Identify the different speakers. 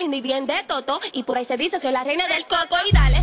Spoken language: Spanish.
Speaker 1: linda y bien de toto. Y por ahí se dice, soy la reina del coco y dale.